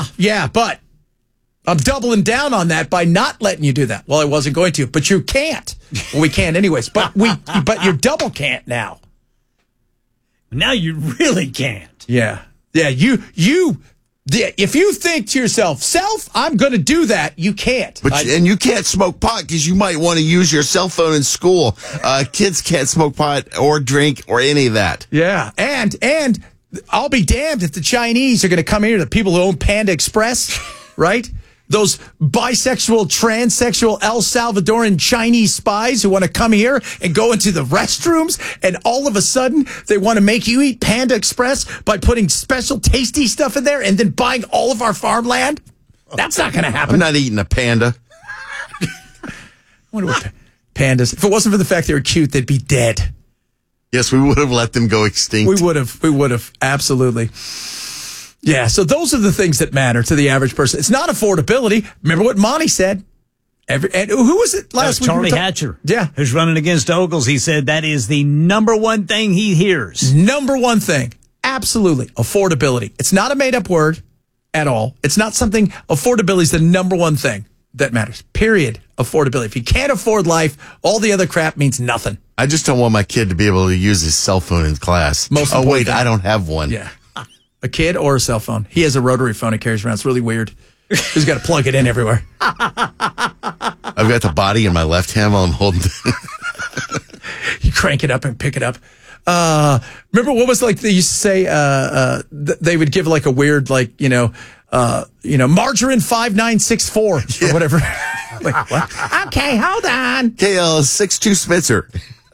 Yeah, but I'm doubling down on that by not letting you do that. Well, I wasn't going to, but you can't. Well, we can't anyways, but you double can't now. Now you really can't. Yeah. Yeah, if you think to yourself, I'm going to do that, you can't. And you can't smoke pot because you might want to use your cell phone in school. Kids can't smoke pot or drink or any of that. Yeah, and I'll be damned if the Chinese are going to come here, the people who own Panda Express, right? Those bisexual, transsexual, El Salvadoran Chinese spies who want to come here and go into the restrooms, and all of a sudden they want to make you eat Panda Express by putting special tasty stuff in there and then buying all of our farmland? That's not going to happen. I'm not eating a panda. I wonder what pandas, if it wasn't for the fact they were cute, they'd be dead. Yes, we would have let them go extinct. We would have. Absolutely. Yeah, so those are the things that matter to the average person. It's not affordability. Remember what Monty said? And who was it last week? Charlie Hatcher. Yeah. Who's running against Ogles. He said that is the number one thing he hears. Number one thing. Absolutely. Affordability. It's not a made-up word at all. It's not something. Affordability is the number one thing that matters. Period. Affordability. If you can't afford life, all the other crap means nothing. I just don't want my kid to be able to use his cell phone in class. Wait, I don't have one. Yeah. A kid or a cell phone. He has a rotary phone he carries around. It's really weird. He's got to plug it in everywhere. I've got the body in my left hand while I'm holding You crank it up and pick it up. Remember what was like they used to say, they would give like a weird, like, margarine 5964 or whatever. Like, what? Okay, hold on. KL62 Spitzer.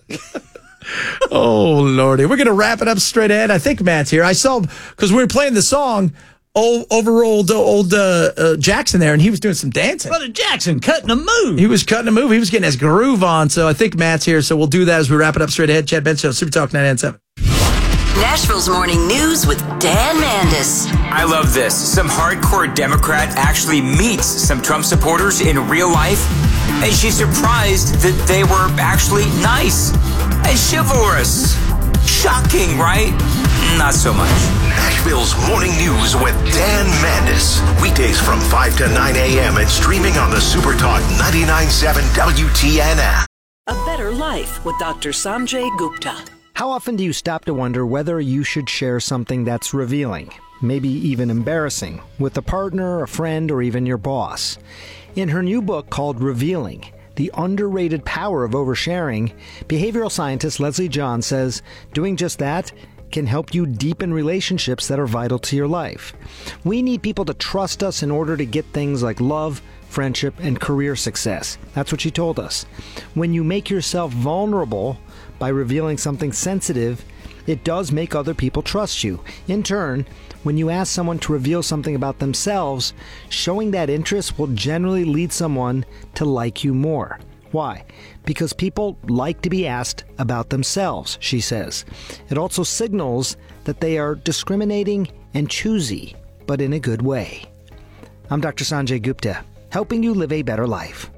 Oh, Lordy. We're going to wrap it up straight ahead. I think Matt's here. I saw, because we were playing the song over old Jackson there, and he was doing some dancing. Brother Jackson cutting a move. He was cutting a move. He was getting his groove on. So I think Matt's here. So we'll do that as we wrap it up straight ahead. Chad Benson Show, Super Talk 997. Nashville's Morning News with Dan Mandis. I love this. Some hardcore Democrat actually meets some Trump supporters in real life, and she's surprised that they were actually nice and chivalrous. Shocking, right? Not so much. Nashville's Morning News with Dan Mandis. Weekdays from 5 to 9 a.m. and streaming on the Super Talk 99.7 WTN app. A better life with Dr. Sanjay Gupta. How often do you stop to wonder whether you should share something that's revealing, maybe even embarrassing, with a partner, a friend, or even your boss? In her new book called Revealing, The Underrated Power of Oversharing, behavioral scientist Leslie John says doing just that can help you deepen relationships that are vital to your life. We need people to trust us in order to get things like love, friendship, and career success. That's what she told us. When you make yourself vulnerable by revealing something sensitive, it does make other people trust you. In turn, when you ask someone to reveal something about themselves, showing that interest will generally lead someone to like you more. Why? Because people like to be asked about themselves, she says. It also signals that they are discriminating and choosy, but in a good way. I'm Dr. Sanjay Gupta, helping you live a better life.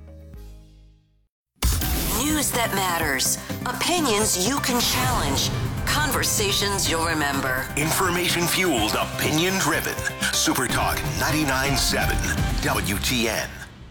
News that matters. Opinions you can challenge. Conversations you'll remember. Information-fueled, opinion-driven. Super Talk 99.7 WTN.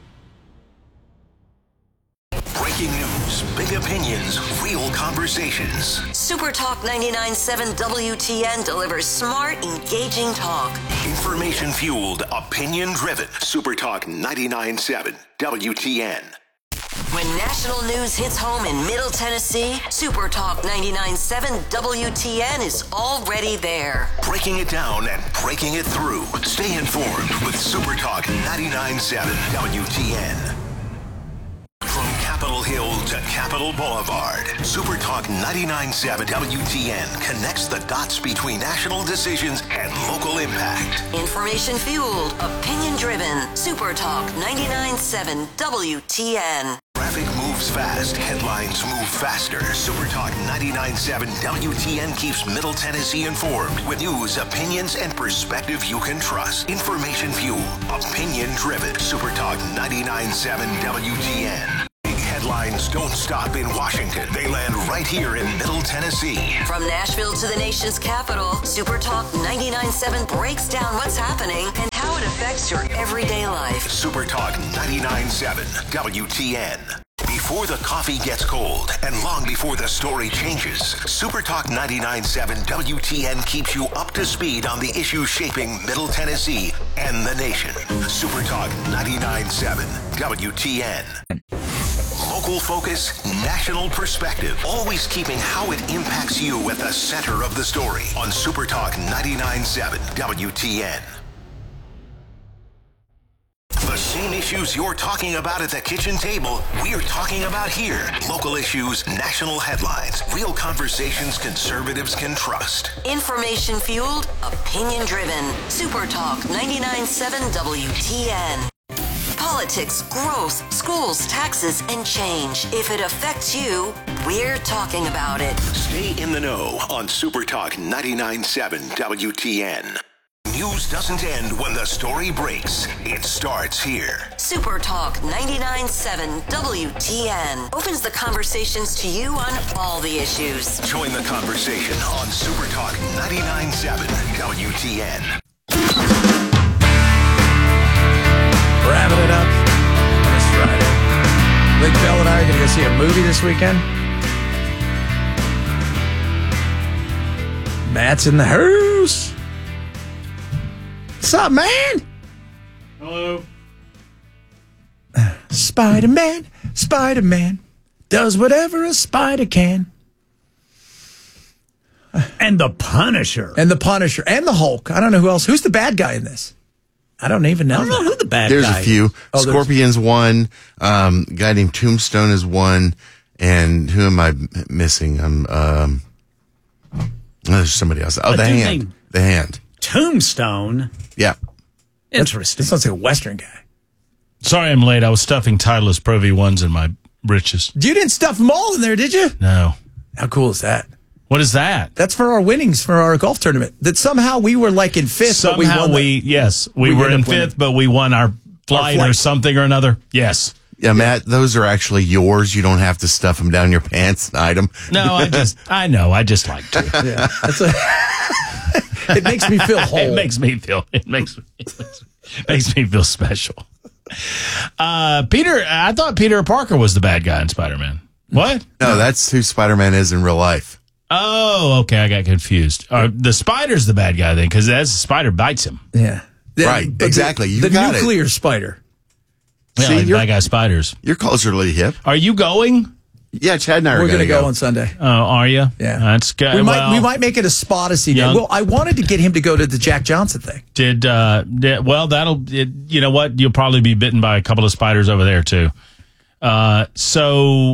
Breaking news, big opinions, real conversations. Super Talk 99.7 WTN delivers smart, engaging talk. Information-fueled, opinion-driven. Super Talk 99.7 WTN. When national news hits home in Middle Tennessee, Super Talk 99.7 WTN is already there. Breaking it down and breaking it through. Stay informed with Super Talk 99.7 WTN. From Capitol Hill to Capitol Boulevard, Super Talk 99.7 WTN connects the dots between national decisions and local impact. Information-fueled, opinion-driven, Super Talk 99.7 WTN. Traffic moves fast, headlines move faster. Super Talk 99.7 WTN keeps Middle Tennessee informed with news, opinions, and perspective you can trust. Information-fueled, opinion-driven, Super Talk 99.7 WTN. Big headlines don't stop in Washington. They land right here in Middle Tennessee. From Nashville to the nation's capital, Super Talk 99.7 breaks down what's happening and how impacts your everyday life. Super Talk 99.7 WTN. Before the coffee gets cold and long before the story changes, Super Talk 99.7 WTN keeps you up to speed on the issues shaping Middle Tennessee and the nation. Super Talk 99.7 WTN. Local focus, national perspective, always keeping how it impacts you at the center of the story on Super Talk 99.7 WTN. The same issues you're talking about at the kitchen table, we're talking about here. Local issues, national headlines, real conversations conservatives can trust. Information fueled, opinion driven. Super Talk 99.7 WTN. Politics, growth, schools, taxes, and change. If it affects you, we're talking about it. Stay in the know on Super Talk 99.7 WTN. News doesn't end when the story breaks. It starts here. Super Talk 99.7 WTN opens the conversations to you on all the issues. Join the conversation on Super Talk 99.7 WTN. Wrapping it up this Friday. Big Bell and I are going to go see a movie this weekend. Matt's in the house. What's up, man? Hello. Spider-Man, Spider-Man does whatever a spider can. And the Punisher. And the Punisher and the Hulk. I don't know who else. Who's the bad guy in this? I don't even know. I don't know who the bad There's guy a few. Oh, Scorpion's one. A guy named Tombstone is one. And who am I missing? There's somebody else. Oh, A the dude hand. named- The hand. Tombstone. Yeah. Interesting. This sounds like a Western guy. Sorry I'm late. I was stuffing Titleist Pro V1s in my britches. You didn't stuff them all in there, did you? No. How cool is that? What is that? That's for our winnings for our golf tournament. That somehow we were like in fifth, but we won. we we were ended in up winning. fifth, but we won our flight or flight. something or another. Yes. Yeah, Matt, those are actually yours. You don't have to stuff them down your pants and hide them. No, I just like to. Yeah, that's it makes me feel whole. It makes me feel special. Peter, I thought Peter Parker was the bad guy in Spider-Man. What? No, that's who Spider-Man is in real life. Oh, okay. I got confused. The spider's the bad guy then, because as the spider bites him. Yeah. Right, But exactly. You the got it. nuclear spider. Yeah, See, like you're- bad guy spiders. You're culturally hip. Are you going? Yeah, Chad and I are We're going to go on Sunday. Oh, are you? Yeah. That's good. We might make it a Spodacy day. Young- Well, I wanted to get him to go to the Jack Johnson thing. You know what? You'll probably be bitten by a couple of spiders over there too. So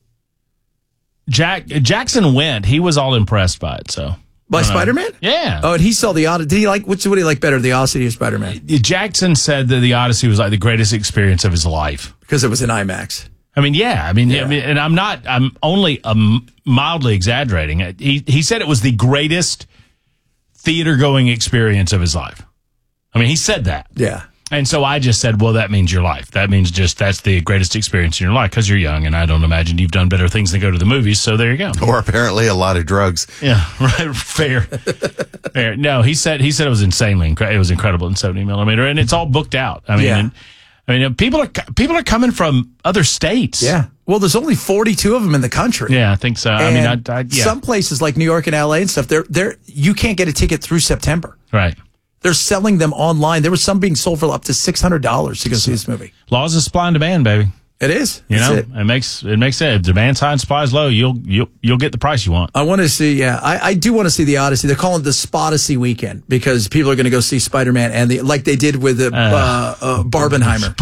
Jackson went. He was all impressed by it. So By Spider-Man? yeah. Oh, and he saw the Odyssey. Did he like, what did he like better, the Odyssey or Spider-Man? Jackson said that the Odyssey was like the greatest experience of his life. Because it was in IMAX. I mean, yeah. I mean, and I'm only mildly exaggerating. He said it was the greatest theater going experience of his life. I mean, he said that. Yeah. And so I just said, well, that means your life. That means that's the greatest experience in your life because you're young, and I don't imagine you've done better things than go to the movies. So there you go. Or apparently a lot of drugs. Yeah, right. Fair. No, he said it was insanely incredible. It was incredible in 70 millimeter, and it's all booked out. I mean, Yeah. people are coming from other states. Yeah. Well, there's only 42 of them in the country. Yeah, I think so. And I yeah. some places like New York and LA and stuff, you can't get a ticket through September. Right. They're selling them online. There was some being sold for up to $600 to go see this movie. Laws of supply and demand, baby. It is. You know, That's it makes sense. If demand high and supply is low, you'll get the price you want. I want to see. Yeah, I do want to see the Odyssey. They're calling it the Spodacy weekend because people are going to go see Spider-Man and like they did with the Barbenheimer.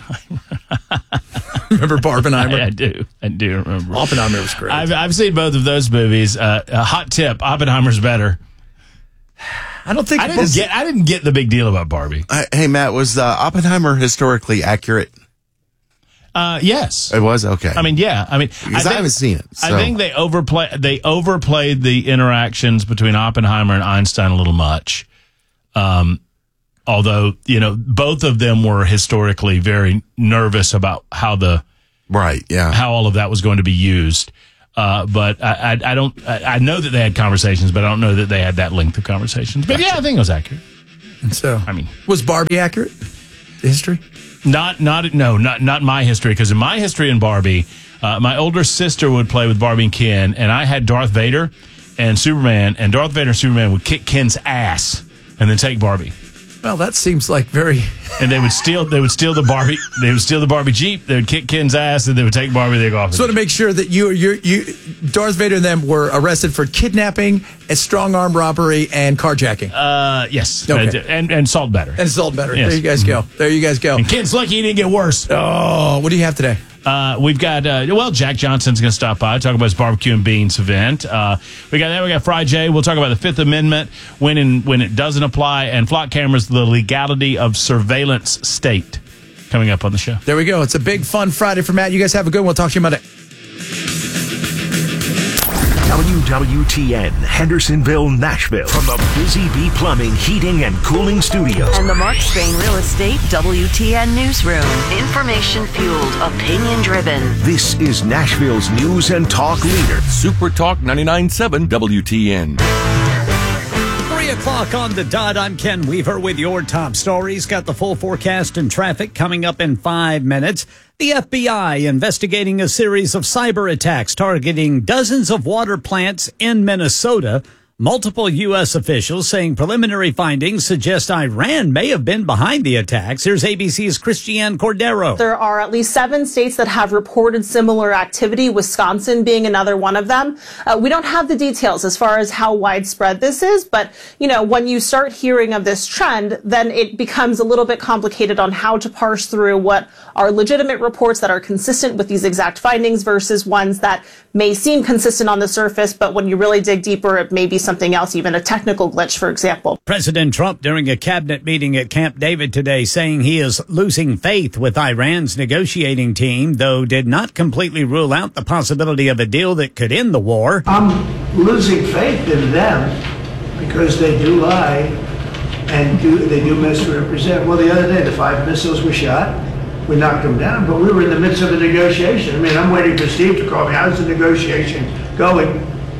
Remember Barbenheimer? I do remember. Oppenheimer was great. I've seen both of those movies. A hot tip: Oppenheimer's better. I don't think I didn't get the big deal about Barbie. Hey, Matt, was Oppenheimer historically accurate? Yes, It was? Okay. I mean, yeah. I mean, because I haven't seen it. I so. think they overplayed the interactions between Oppenheimer and Einstein a little much. Although, both of them were historically very nervous about how all of that was going to be used. But I know that they had conversations, but I don't know that they had that length of conversations. But yeah, I think it was accurate. So, I mean, was Barbie accurate? history? Not my history, because in my history in Barbie, my older sister would play with Barbie and Ken, and I had Darth Vader and Superman, and Darth Vader and Superman would kick Ken's ass and then take Barbie. Well, that seems like very. And they would steal the Barbie. They would steal the Barbie Jeep. They would kick Ken's ass, and they would take Barbie. They go off. Just want to make sure that you, Darth Vader and them were arrested for kidnapping, and strong arm robbery, and carjacking. Yes. Okay. And salt battery. And salt battery. Yes. There you guys go. And Ken's lucky he didn't get worse. Oh, what do you have today? We've got, Jack Johnson's going to stop by, talk about his barbecue and beans event. We got that. We got Fry J. We'll talk about the Fifth Amendment, when it doesn't apply, and Flock Cameras, the legality of surveillance state, coming up on the show. There we go. It's a big, fun Friday for Matt. You guys have a good one. We'll talk to you Monday. WWTN, Hendersonville, Nashville. From the Busy Bee Plumbing, Heating, and Cooling Studios. And the Mark Spain Real Estate WTN Newsroom. Information fueled, opinion driven. This is Nashville's news and talk leader. Super Talk 99.7 WTN. 3 o'clock on the dot. I'm Ken Weaver with your top stories. Got the full forecast and traffic coming up in 5 minutes. The FBI investigating a series of cyber attacks targeting dozens of water plants in Minnesota. Multiple U.S. officials saying preliminary findings suggest Iran may have been behind the attacks. Here's ABC's Christiane Cordero. There are at least 7 states that have reported similar activity, Wisconsin being another one of them. We don't have the details as far as how widespread this is, but, when you start hearing of this trend, then it becomes a little bit complicated on how to parse through what are legitimate reports that are consistent with these exact findings versus ones that may seem consistent on the surface, but when you really dig deeper, it may be something else, even a technical glitch, for example. President Trump during a cabinet meeting at Camp David today saying he is losing faith with Iran's negotiating team, though did not completely rule out the possibility of a deal that could end the war. I'm losing faith in them because they do lie and they do misrepresent. Well, the other day, the 5 missiles were shot. We knocked them down, but we were in the midst of a negotiation. I mean, I'm waiting for Steve to call me. How's the negotiation going?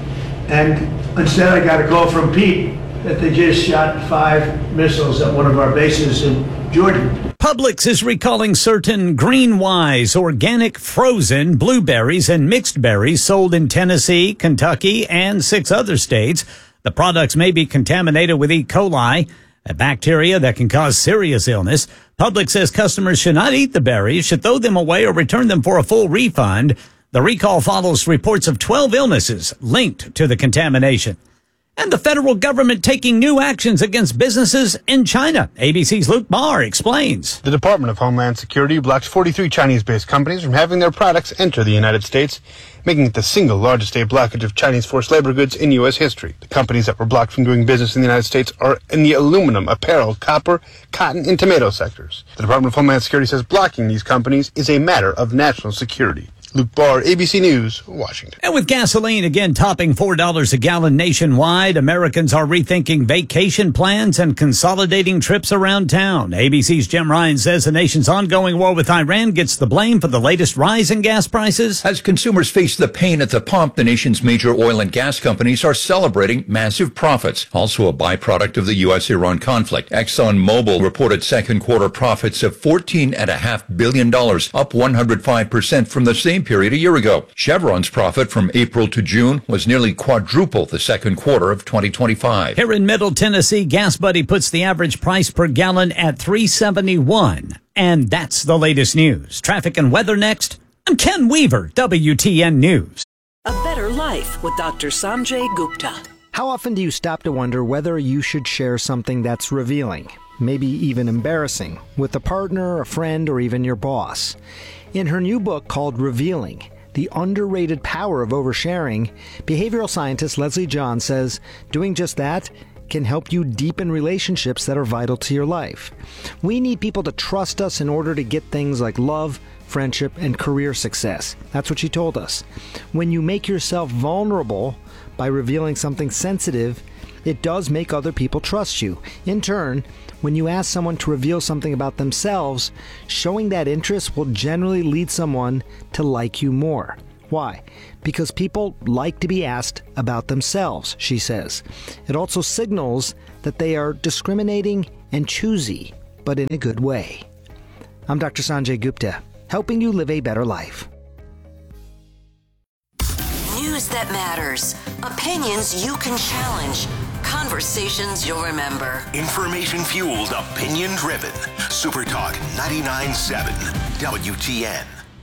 And instead, I got a call from Pete that they just shot 5 missiles at one of our bases in Jordan. Publix is recalling certain Greenwise organic frozen blueberries and mixed berries sold in Tennessee, Kentucky, and 6 other states. The products may be contaminated with E. coli, a bacteria that can cause serious illness. Publix says customers should not eat the berries, should throw them away or return them for a full refund. The recall follows reports of 12 illnesses linked to the contamination. And the federal government taking new actions against businesses in China. ABC's Luke Barr explains. The Department of Homeland Security blocked 43 Chinese-based companies from having their products enter the United States, making it the single largest state blockage of Chinese forced labor goods in U.S. history. The companies that were blocked from doing business in the United States are in the aluminum, apparel, copper, cotton, and tomato sectors. The Department of Homeland Security says blocking these companies is a matter of national security. Luke Barr, ABC News, Washington. And with gasoline again topping $4 a gallon nationwide, Americans are rethinking vacation plans and consolidating trips around town. ABC's Jim Ryan says the nation's ongoing war with Iran gets the blame for the latest rise in gas prices. As consumers face the pain at the pump, the nation's major oil and gas companies are celebrating massive profits, also a byproduct of the U.S.-Iran conflict. ExxonMobil reported second quarter profits of $14.5 billion, up 105% from the same period a year ago. Chevron's profit from April to June was nearly quadruple the second quarter of 2025. Here in Middle Tennessee, Gas Buddy puts the average price per gallon at $3.71. And that's the latest news. Traffic and weather next. I'm Ken Weaver, WTN News. A better life with Dr. Sanjay Gupta. How often do you stop to wonder whether you should share something that's revealing, maybe even embarrassing, with a partner, a friend, or even your boss? In her new book called Revealing, The Underrated Power of Oversharing, behavioral scientist Leslie John says doing just that can help you deepen relationships that are vital to your life. We need people to trust us in order to get things like love, friendship, and career success. That's what she told us. When you make yourself vulnerable by revealing something sensitive, it does make other people trust you. In turn, when you ask someone to reveal something about themselves, showing that interest will generally lead someone to like you more. Why? Because people like to be asked about themselves, she says. It also signals that they are discriminating and choosy, but in a good way. I'm Dr. Sanjay Gupta, helping you live a better life. News that matters. Opinions you can challenge. Conversations you'll remember. Information-fueled, opinion-driven. Super Talk 99.7 WTN.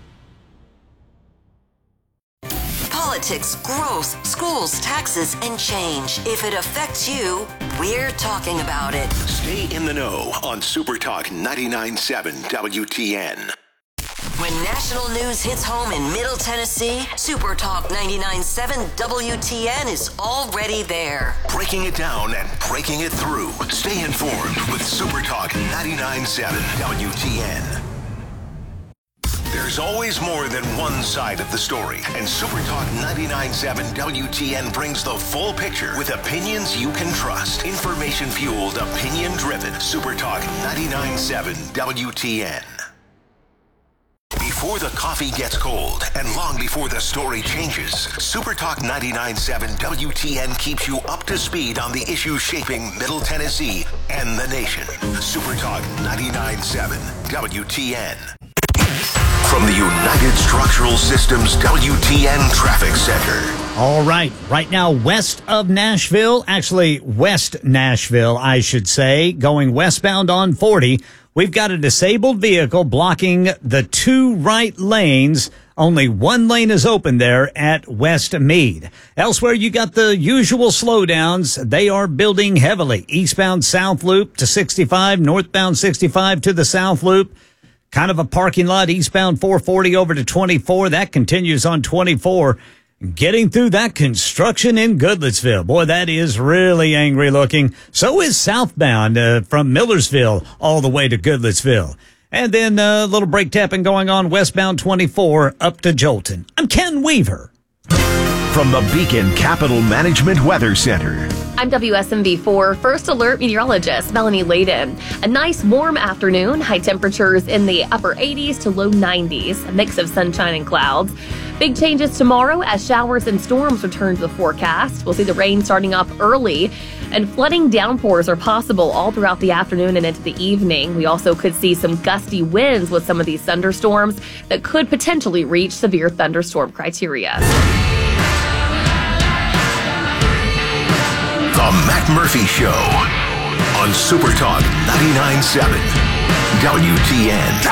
Politics, growth, schools, taxes, and change. If it affects you, we're talking about it. Stay in the know on Super Talk 99.7 WTN. When national news hits home in Middle Tennessee, Super Talk 99.7 WTN is already there. Breaking it down and breaking it through. Stay informed with Super Talk 99.7 WTN. There's always more than one side of the story, and Super Talk 99.7 WTN brings the full picture with opinions you can trust. Information-fueled, opinion-driven. Super Talk 99.7 WTN. Before the coffee gets cold and long before the story changes, Super Talk 99.7 WTN keeps you up to speed on the issues shaping Middle Tennessee and the nation. Super Talk 99.7 WTN. From the United Structural Systems WTN Traffic Center. All right. Right now, west of Nashville, actually West Nashville, I should say, going westbound on 40. We've got a disabled vehicle blocking the two right lanes. Only one lane is open there at West Meade. Elsewhere, you got the usual slowdowns. They are building heavily. Eastbound South Loop to 65, northbound 65 to the South Loop. Kind of a parking lot, eastbound 440 over to 24. That continues on 24. Getting through that construction in Goodlettsville. Boy, that is really angry looking. So is southbound from Millersville all the way to Goodlettsville. And then a little brake tapping going on westbound 24 up to Jolton. I'm Ken Weaver. From the Beacon Capital Management Weather Center. I'm WSMV4 First Alert Meteorologist Melanie Layden. A nice warm afternoon, high temperatures in the upper 80s to low 90s, a mix of sunshine and clouds. Big changes tomorrow as showers and storms return to the forecast. We'll see the rain starting up early, and flooding downpours are possible all throughout the afternoon and into the evening. We also could see some gusty winds with some of these thunderstorms that could potentially reach severe thunderstorm criteria. The Matt Murphy Show on Super Talk 99.7 WTN.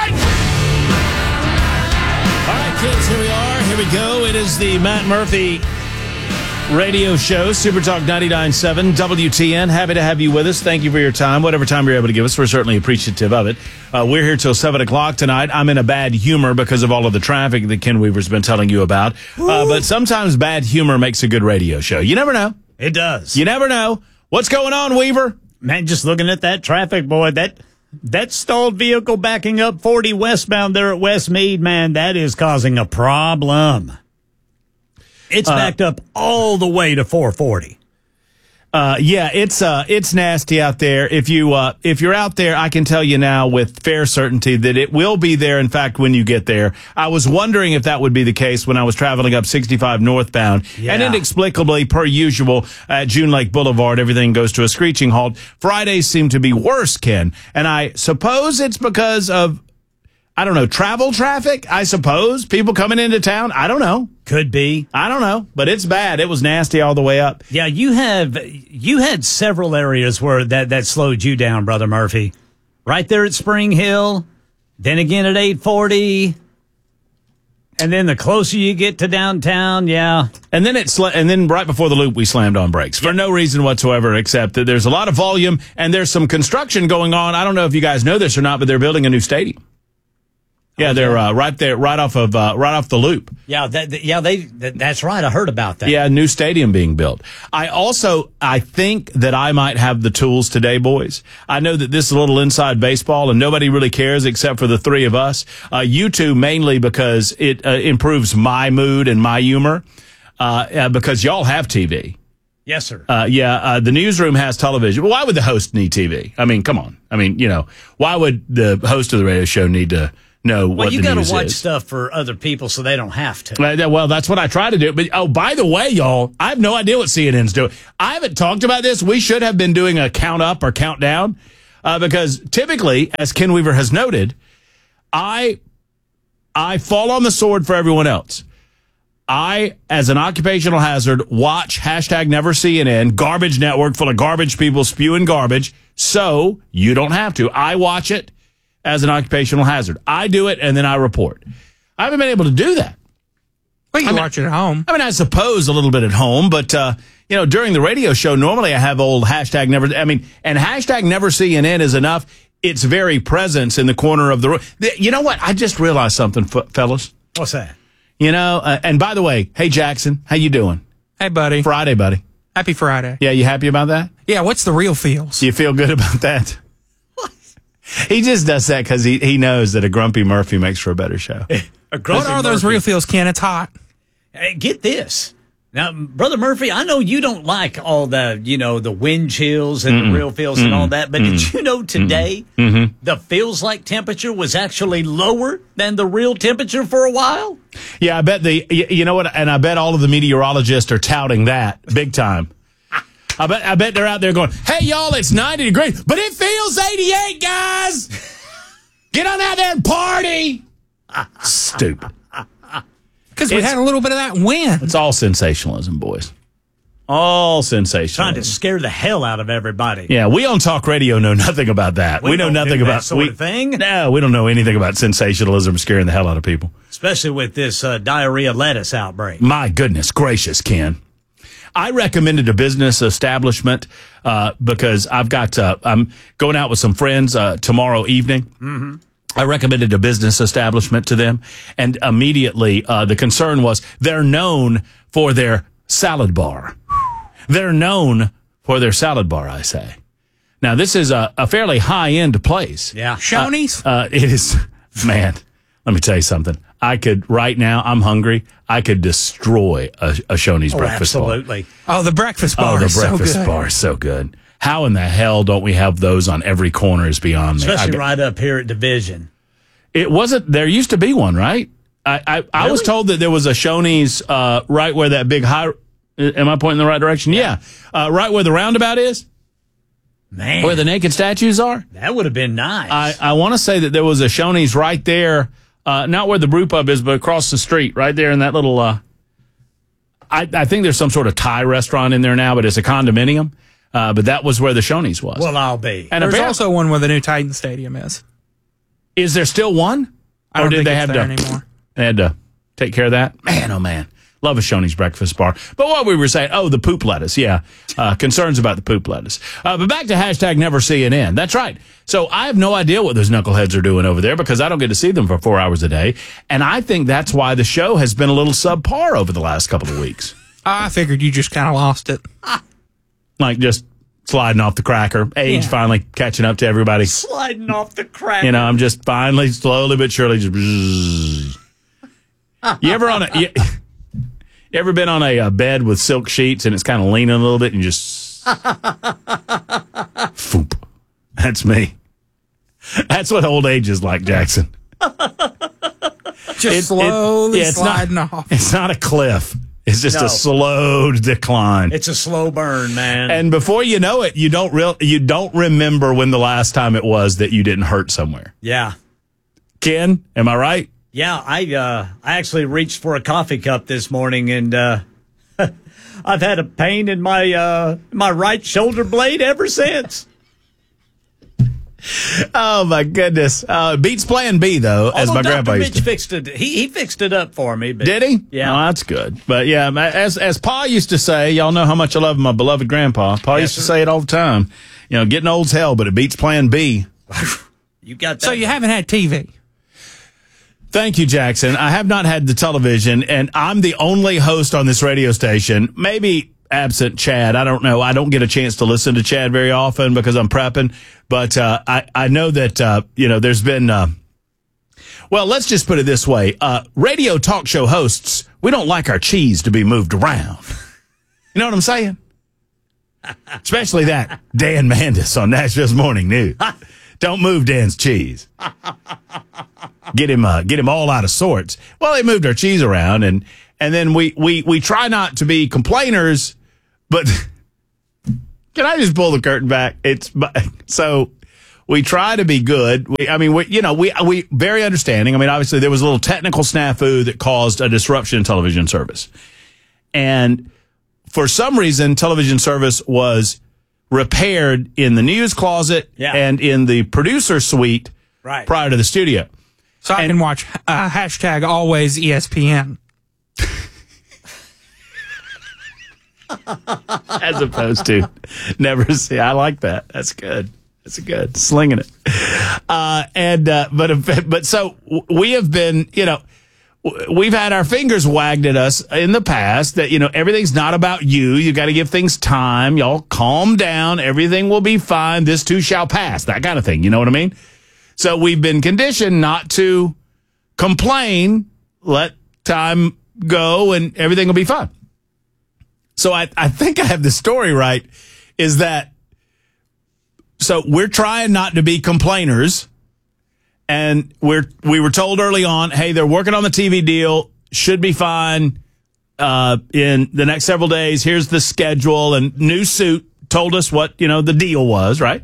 All right, kids, here we are. Here we go. It is the Matt Murphy radio show, Super Talk 99.7 WTN. Happy to have you with us. Thank you for your time. Whatever time you're able to give us, we're certainly appreciative of it. We're here till 7 o'clock tonight. I'm in a bad humor because of all of the traffic that Ken Weaver's been telling you about. But sometimes bad humor makes a good radio show. You never know. It does. You never know. What's going on, Weaver? Man, just looking at that traffic, boy, that stalled vehicle backing up 40 westbound there at West Meade, man, that is causing a problem. It's backed up all the way to 440. Yeah, it's nasty out there. If you're out there, I can tell you now with fair certainty that it will be there. In fact, when you get there, I was wondering if that would be the case when I was traveling up 65 northbound, and inexplicably, per usual, at June Lake Boulevard, everything goes to a screeching halt. Fridays seem to be worse, Ken, and I suppose it's because of, I don't know, travel traffic, I suppose. People coming into town. I don't know. Could be. I don't know. But it's bad. It was nasty all the way up. Yeah, you had several areas where that slowed you down, Brother Murphy. Right there at Spring Hill, then again at 840. And then the closer you get to downtown, yeah. And then right before the loop, we slammed on brakes for no reason whatsoever, except that there's a lot of volume and there's some construction going on. I don't know if you guys know this or not, but they're building a new stadium. Yeah, they're right there, right off the loop. Yeah, that's right. I heard about that. Yeah, new stadium being built. I think that I might have the tools today, boys. I know that this is a little inside baseball, and nobody really cares except for the three of us. You two mainly because it improves my mood and my humor. Because y'all have TV. Yes, sir. The newsroom has television. Why would the host need TV? I mean, come on. I mean, why would the host of the radio show need to know what the news is? Well, you got to watch stuff for other people so they don't have to. Well, that's what I try to do. But, by the way, y'all, I have no idea what CNN's doing. I haven't talked about this. We should have been doing a count up or count down because typically, as Ken Weaver has noted, I fall on the sword for everyone else. I, as an occupational hazard, watch #NeverCNN, garbage network full of garbage people spewing garbage, so you don't have to. I watch it as an occupational hazard. I do it, and then I report. I haven't been able to do that. Well, you watch it at home. I mean, I suppose a little bit at home, but, during the radio show, normally I have old #never, and #NeverCNN is enough. Its very presence in the corner of the room. You know what? I just realized something, fellas. What's that? And by the way, hey, Jackson, how you doing? Hey, buddy. Friday, buddy. Happy Friday. Yeah, you happy about that? Yeah, what's the real feels? You feel good about that? What? He just does that because he knows that a grumpy Murphy makes for a better show. What are those real feels, Ken? It's hot. Hey, get this. Now, Brother Murphy, I know you don't like all the, the wind chills and the real feels and all that, but did you know today the feels like temperature was actually lower than the real temperature for a while? Yeah, I bet you know what, and I bet all of the meteorologists are touting that big time. I bet they're out there going, hey, y'all, it's 90 degrees, but it feels 88, guys. Get on out there and party. Stupid. Because we had a little bit of that wind. It's all sensationalism, boys. All sensationalism. Trying to scare the hell out of everybody. Yeah, we on talk radio know nothing about that. We know nothing about that sort of thing. No, we don't know anything about sensationalism scaring the hell out of people. Especially with this diarrhea lettuce outbreak. My goodness gracious, Ken. I recommended a business establishment because I've got I'm going out with some friends tomorrow evening. Mm-hmm. I recommended a business establishment to them, and immediately the concern was they're known for their salad bar. They're known for their salad bar, I say. Now, this is a fairly high-end place. Yeah. Shoney's? It is, man, let me tell you something. Right now, I'm hungry. I could destroy a Shoney's breakfast absolutely. bar. Oh, the breakfast bar is so good. Oh, the breakfast bar is so good. How in the hell don't we have those on every corner is beyond me. Especially right up here at Division. It wasn't, there used to be one, right? I was told that there was a Shoney's right where that big high, am I pointing in the right direction? Yeah. Right where the roundabout is. Man. Where the naked statues are. That would have been nice. I want to say that there was a Shoney's right there, not where the brew pub is, but across the street, right there in that little, I think there's some sort of Thai restaurant in there now, but it's a condominium. But that was where the Shoney's was. Well, I'll be. And there's also one where the new Titan Stadium is. Is there still one? I don't or did think they it's have there to, anymore. They had to take care of that? Man, oh man. Love a Shoney's breakfast bar. But what we were saying, the poop lettuce, yeah. Concerns about the poop lettuce. But back to #NeverCNN. That's right. So I have no idea what those knuckleheads are doing over there because I don't get to see them for 4 hours a day. And I think that's why the show has been a little subpar over the last couple of weeks. I figured you just kind of lost it. Like just sliding off the cracker. Age finally catching up to everybody. Sliding off the cracker. You know, I'm just finally, slowly but surely, just. You ever been on a bed with silk sheets and it's kind of leaning a little bit and just. Foop. That's me. That's what old age is like, Jackson. Just slowly sliding off. It's not a cliff. It's just a slow decline. It's a slow burn, man. And before you know it, you don't remember when the last time it was that you didn't hurt somewhere. Yeah. Ken, am I right? Yeah, I actually reached for a coffee cup this morning, and I've had a pain in my right shoulder blade ever since. Oh my goodness! Beats Plan B though, as my grandpa used to. Mitch fixed it. He fixed it up for me. But, did he? Yeah, oh, that's good. But yeah, as Pa used to say, y'all know how much I love my beloved grandpa. Pa used to say it all the time. You know, getting old's hell, but it beats Plan B. You got that. So you haven't had TV. Thank you, Jackson. I have not had the television, and I'm the only host on this radio station. Maybe absent Chad. I don't know. I don't get a chance to listen to Chad very often because I'm prepping. But I know that, there's been, well, let's just put it this way. Radio talk show hosts, we don't like our cheese to be moved around. You know what I'm saying? Especially that Dan Mandis on Nashville's Morning News. Don't move Dan's cheese. Get him all out of sorts. Well, they moved our cheese around, and then we try not to be complainers, but can I just pull the curtain back? So We try to be good. We very understanding. I mean, obviously there was a little technical snafu that caused a disruption in television service. And for some reason, television service was repaired in the news closet and in the producer suite prior to the studio. So I can watch hashtag always ESPN. As opposed to never see. I like that. That's good. That's good. Slinging it. But so we have been, we've had our fingers wagged at us in the past that, everything's not about you. You got to give things time. Y'all calm down. Everything will be fine. This too shall pass. That kind of thing. You know what I mean? So we've been conditioned not to complain, let time go, and everything will be fine. So I think I have the story right, is that so we're trying not to be complainers, and we were told early on, hey, they're working on the TV deal, should be fine in the next several days. Here's the schedule, and New Suit told us what, the deal was, right?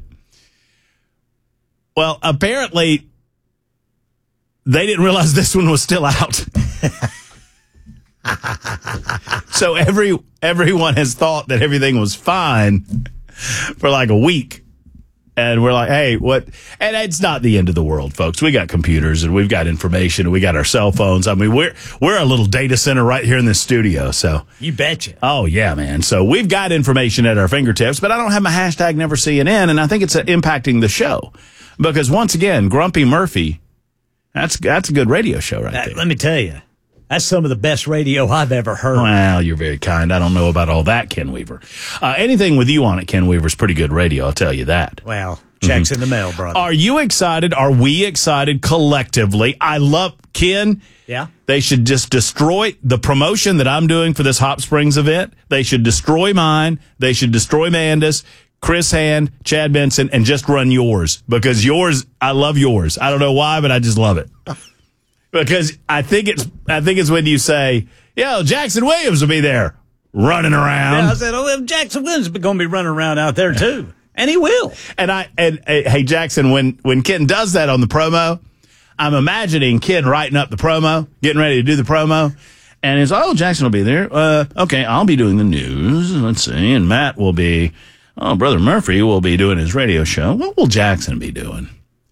Well, apparently they didn't realize this one was still out. So everyone has thought that everything was fine for like a week. And we're like, hey, what? And it's not the end of the world, folks. We got computers and we've got information and we got our cell phones. I mean, we're a little data center right here in this studio. So you betcha. Oh yeah, man. So we've got information at our fingertips, but I don't have my hashtag never CNN, and I think it's impacting the show because once again, Grumpy Murphy, that's a good radio show right there. Let me tell you. That's some of the best radio I've ever heard. Well, you're very kind. I don't know about all that, Ken Weaver. Anything with you on it, Ken Weaver, is pretty good radio, I'll tell you that. Well, checks in the mail, brother. Are you excited? Are we excited collectively? I love Ken. Yeah. They should just destroy the promotion that I'm doing for this Hop Springs event. They should destroy mine. They should destroy Mandus, Chris Hand, Chad Benson, and just run yours. Because yours, I love yours. I don't know why, but I just love it. Because I think it's when you say, Jackson Williams will be there running around. Yeah, I said, Jackson Williams is going to be running around out there too. And he will. And hey, Jackson, when Ken does that on the promo, I'm imagining Ken writing up the promo, getting ready to do the promo. And he's, Jackson will be there. Okay, I'll be doing the news. Let's see. And Matt will be, Brother Murphy will be doing his radio show. What will Jackson be doing?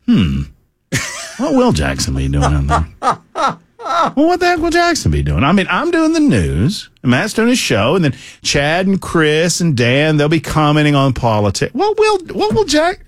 What will Jackson be doing on there? Well, what the heck will Jackson be doing? I mean, I'm doing the news, and Matt's doing his show, and then Chad and Chris and Dan, they'll be commenting on politics. What will Jack?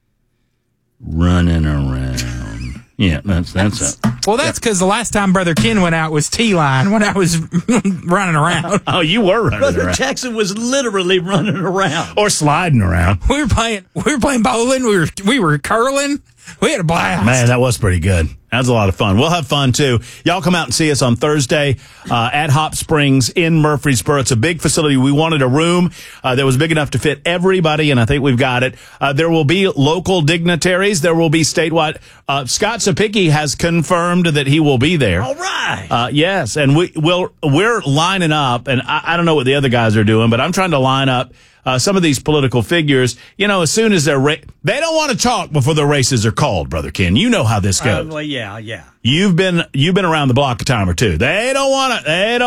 Running around. Yeah, that's it. Well, that's because the last time Brother Ken went out was T-Line when I was running around. Oh, you were running Brother around. Jackson was literally running around. Or sliding around. We were playing bowling. We were curling. We had a blast. Man, that was pretty good. That was a lot of fun. We'll have fun, too. Y'all come out and see us on Thursday at Hop Springs in Murfreesboro. It's a big facility. We wanted a room that was big enough to fit everybody, and I think we've got it. There will be local dignitaries. There will be statewide. Scott Sapicki has confirmed that he will be there. All right. Yes, and we're lining up, and I don't know what the other guys are doing, but I'm trying to line up some of these political figures. As soon as they don't want to talk before the races are called, Brother Ken. You know how this goes. Well, yeah. You've been around the block a time or two. They don't want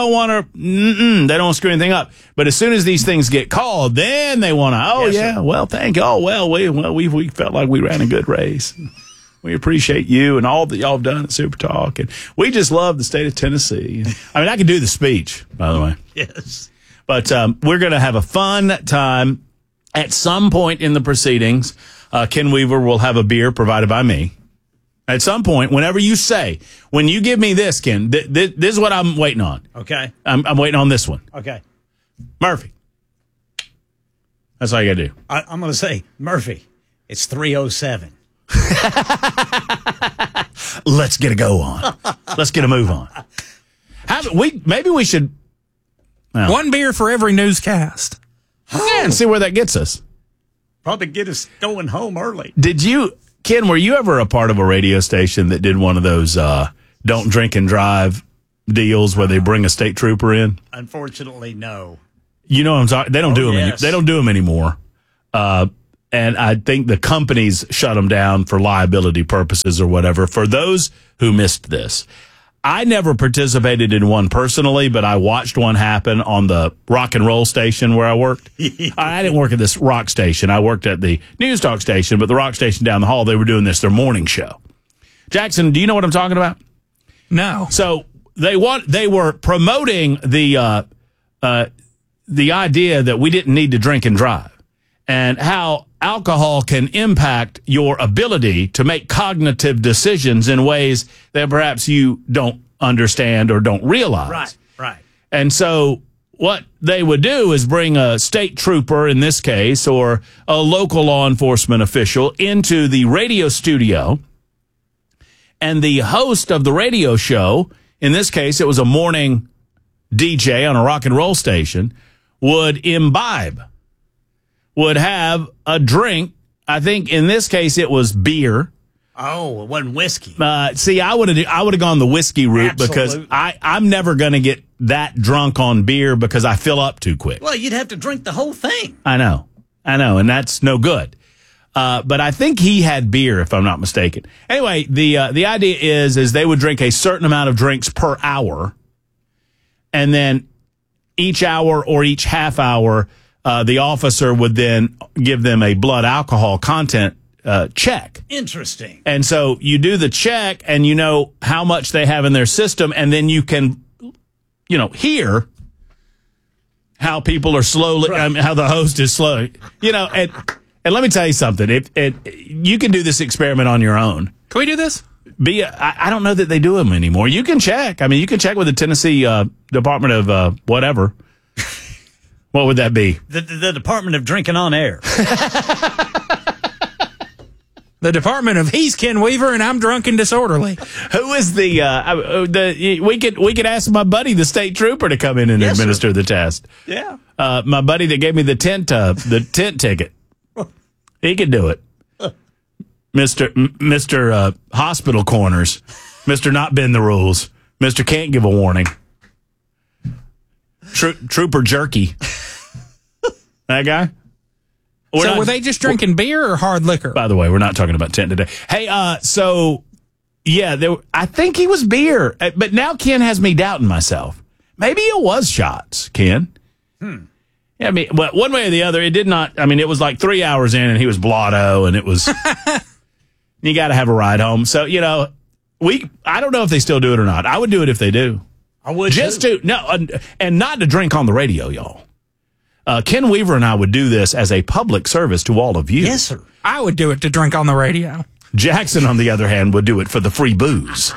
to screw anything up. But as soon as these things get called, then they want to, well, thank you. We felt like we ran a good race. We appreciate you and all that y'all have done at Super Talk. And we just love the state of Tennessee. I mean, I could do the speech, by the way. Yes. But we're going to have a fun time at some point in the proceedings. Ken Weaver will have a beer provided by me. At some point, whenever you say, when you give me this, Ken, this is what I'm waiting on. Okay. I'm waiting on this one. Okay. Murphy. That's all you got to do. I'm going to say, Murphy, it's 3:07. Let's get a go on. Let's get a move on. Maybe we should. Well, one beer for every newscast. Yeah, and see where that gets us. Probably get us going home early. Ken, were you ever a part of a radio station that did one of those don't drink and drive deals where they bring a state trooper in? Unfortunately, no. You know what I'm talking. They don't do them. Yes. They don't do them anymore. And I think the companies shut them down for liability purposes or whatever. For those who missed this, I never participated in one personally, but I watched one happen on the rock and roll station where I worked. I didn't work at this rock station. I worked at the news talk station, but the rock station down the hall, they were doing their morning show. Jackson, do you know what I'm talking about? No. So they were promoting the idea that we didn't need to drink and drive, and how alcohol can impact your ability to make cognitive decisions in ways that perhaps you don't understand or don't realize. Right. And so what they would do is bring a state trooper, in this case, or a local law enforcement official into the radio studio, and the host of the radio show, in this case, it was a morning DJ on a rock and roll station, would imbibe, would have a drink. I think in this case it was beer. Oh, it wasn't whiskey. See, I would have gone the whiskey route. Absolutely. Because I'm never going to get that drunk on beer because I fill up too quick. Well, you'd have to drink the whole thing. I know, and that's no good. But I think he had beer, if I'm not mistaken. Anyway, the idea is they would drink a certain amount of drinks per hour, and then each hour or each half hour, the officer would then give them a blood alcohol content check. Interesting. And so you do the check, and you know how much they have in their system, and then you can, hear how people are slowly, right. How the host is slow, and let me tell you something. You can do this experiment on your own. Can we do this? I don't know that they do them anymore. You can check. I mean, you can check with the Tennessee Department of whatever. What would that be? The Department of Drinking on Air. The Department of He's Ken Weaver and I'm drunk and disorderly. Who is we could ask my buddy, the state trooper, to come in and administer the test. Yeah. My buddy that gave me the tent ticket. He could do it. Mr. Hospital Corners. Mr. Not Bend the Rules. Mr. Can't Give a Warning. Trooper Jerky. That guy? Were they just drinking beer or hard liquor? By the way, we're not talking about tent today. Hey, I think he was beer. But now Ken has me doubting myself. Maybe it was shots, Ken. Yeah, I mean, but one way or the other, it did not. I mean, it was like 3 hours in, and he was blotto, and it was. You got to have a ride home. So I don't know if they still do it or not. I would do it if they do. I would and not to drink on the radio, y'all. Ken Weaver and I would do this as a public service to all of you. Yes, sir. I would do it to drink on the radio. Jackson, on the other hand, would do it for the free booze.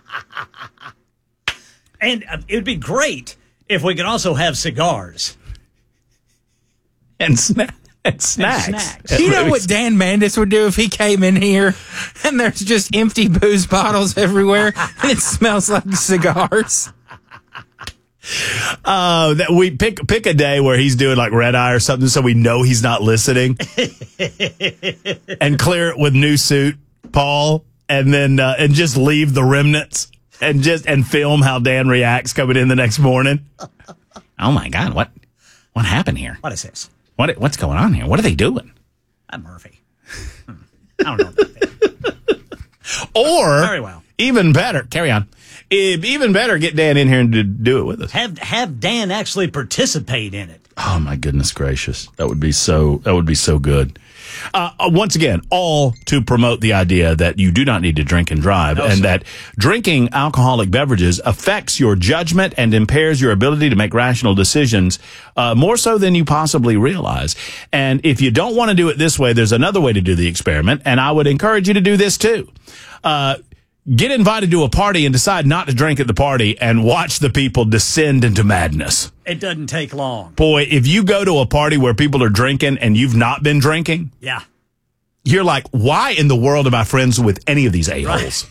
And it would be great if we could also have cigars. And snacks. You know what Dan Mandis would do if he came in here and there's just empty booze bottles everywhere and it smells like cigars? That we pick a day where he's doing like red eye or something, so we know he's not listening, and clear it with new suit, Paul, and then and just leave the remnants and film how Dan reacts coming in the next morning. Oh my God, what happened here? What is this? What's going on here? What are they doing? I'm Murphy. I don't know about that. Or very well. Even better, carry on. Even better, get Dan in here and to do it with us. Have Dan actually participate in it. Oh my goodness gracious, that would be so good. Once again, all to promote the idea that you do not need to drink and drive, that drinking alcoholic beverages affects your judgment and impairs your ability to make rational decisions, more so than you possibly realize. And if you don't want to do it this way, there's another way to do the experiment, and I would encourage you to do this too. Get invited to a party and decide not to drink at the party and watch the people descend into madness. It doesn't take long. Boy, if you go to a party where people are drinking and you've not been drinking, yeah, you're like, why in the world am I friends with any of these a-holes?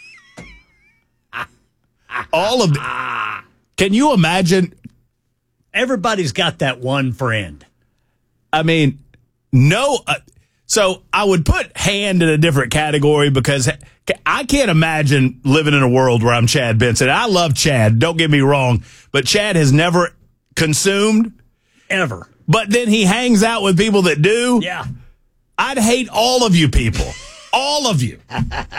All of them. Can you imagine? Everybody's got that one friend. I mean, no. So I would put hand in a different category because I can't imagine living in a world where I'm Chad Benson. I love Chad, don't get me wrong, but Chad has never consumed. Ever. But then he hangs out with people that do. Yeah. I'd hate all of you people. All of you.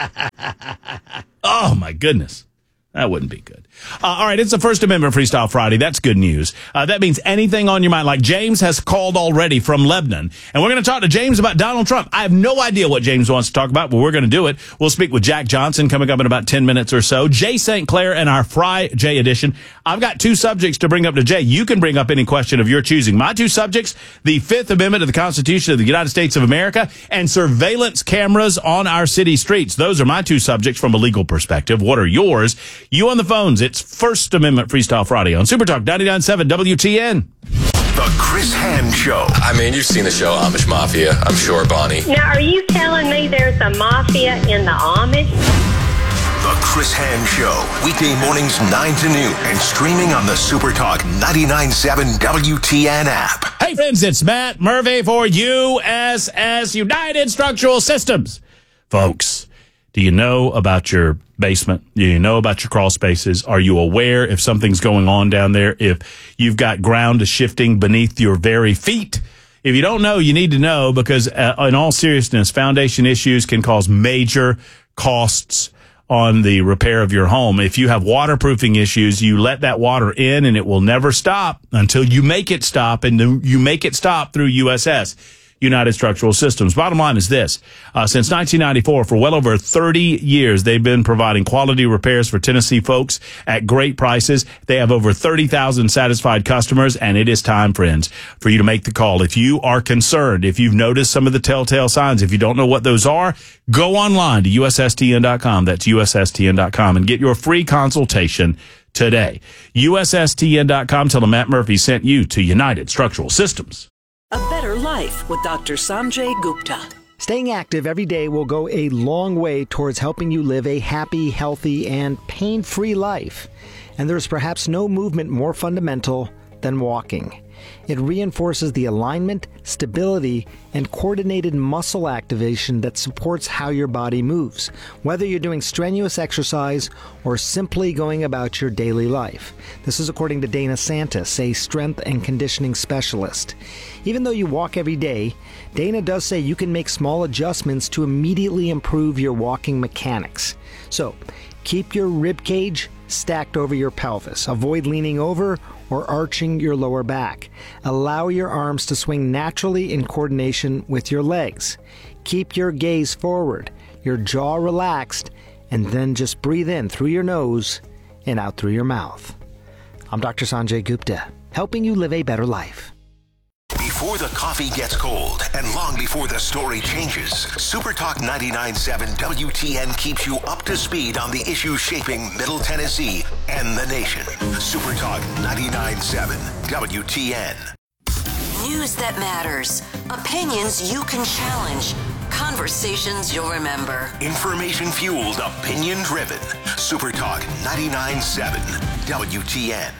Oh, my goodness. That wouldn't be good. All right, it's the First Amendment Freestyle Friday. That's good news. That means anything on your mind. Like James has called already from Lebanon, and we're going to talk to James about Donald Trump. I have no idea what James wants to talk about, but we're going to do it. We'll speak with Jack Johnson coming up in about 10 minutes or so. Jay St. Clair and our Fry-Jay edition. I've got two subjects to bring up to Jay. You can bring up any question of your choosing. My two subjects, the Fifth Amendment of the Constitution of the United States of America and surveillance cameras on our city streets. Those are my two subjects from a legal perspective. What are yours? You on the phones. It's First Amendment Freestyle Friday on Super Talk 99.7 WTN. The Chris Hand Show. I mean, you've seen the show Amish Mafia, I'm sure, Bonnie. Now, are you telling me there's a mafia in the Amish? The Chris Hand Show. Weekday mornings 9 to noon and streaming on the Super Talk 99.7 WTN app. Hey, friends, it's Matt Murphy for USS United Structural Systems. Folks, do you know about your basement? Do you know about your crawl spaces? Are you aware if something's going on down there? If you've got ground shifting beneath your very feet? If you don't know, you need to know because in all seriousness, foundation issues can cause major costs on the repair of your home. If you have waterproofing issues, you let that water in and it will never stop until you make it stop, and you make it stop through USS. United Structural Systems. Bottom line is this. Since 1994, for well over 30 years, they've been providing quality repairs for Tennessee folks at great prices. They have over 30,000 satisfied customers, and it is time, friends, for you to make the call. If you are concerned, if you've noticed some of the telltale signs, if you don't know what those are, go online to USSTN.com. That's USSTN.com and get your free consultation today. USSTN.com. Tell them Matt Murphy sent you to United Structural Systems. A better life with Dr. Sanjay Gupta. Staying active every day will go a long way towards helping you live a happy, healthy, and pain-free life. And there's perhaps no movement more fundamental than walking. It reinforces the alignment, stability, and coordinated muscle activation that supports how your body moves, whether you're doing strenuous exercise or simply going about your daily life. This is according to Dana Santis, a strength and conditioning specialist. Even though you walk every day, Dana does say you can make small adjustments to immediately improve your walking mechanics. So, keep your rib cage stacked over your pelvis. Avoid leaning over or arching your lower back. Allow your arms to swing naturally in coordination with your legs. Keep your gaze forward, your jaw relaxed, and then just breathe in through your nose and out through your mouth. I'm Dr. Sanjay Gupta, helping you live a better life. Before the coffee gets cold and long before the story changes, Super Talk 99.7 WTN keeps you up to speed on the issues shaping Middle Tennessee and the nation. Super Talk 99.7 WTN. News that matters. Opinions you can challenge. Conversations you'll remember. Information-fueled, opinion-driven. Super Talk 99.7 WTN.